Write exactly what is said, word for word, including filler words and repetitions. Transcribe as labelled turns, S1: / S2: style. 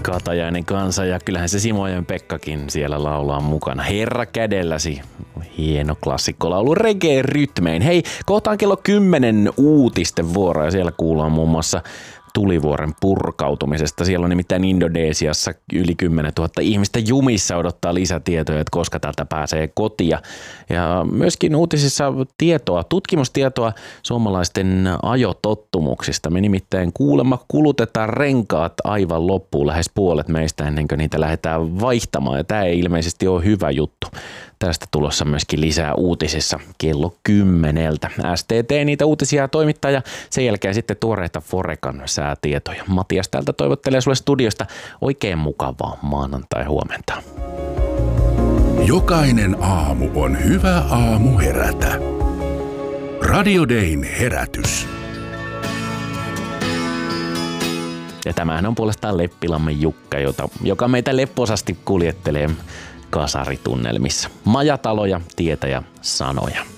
S1: Katajainen kanssa ja kyllähän se Simojen Pekkakin siellä laulaa mukana. Herra kädelläsi. Hieno klassikkolaulu reggae-rytmein. Hei, kohtaan kello kymmenen uutisten vuoro ja siellä kuullaan muun muassa tulivuoren purkautumisesta. Siellä on nimittäin Indonesiassa yli kymmenen tuhatta ihmistä jumissa odottaa lisätietoja, että koska täältä pääsee kotia. Ja myöskin uutisissa tietoa, tutkimustietoa suomalaisten ajotottumuksista. Me nimittäin kuulemma kulutetaan renkaat aivan loppuun lähes puolet meistä ennen kuin niitä lähdetään vaihtamaan. Ja tämä ei ilmeisesti ole hyvä juttu. Tästä tulossa myöskin lisää uutisissa kello kymmeneltä. S T T niitä uutisia toimittaa ja sen jälkeen sitten tuoreita Forekan säätietoja. Matias täältä toivottelee sulle studiosta oikein mukavaa maanantai-huomenta.
S2: Jokainen aamu on hyvä aamu herätä. Radio Dayn herätys.
S1: Ja tämähän on puolestaan Leppilammen Jukka, jota, joka meitä lepposasti kuljettelee kasaritunnelmissa. Majataloja, tietä ja sanoja.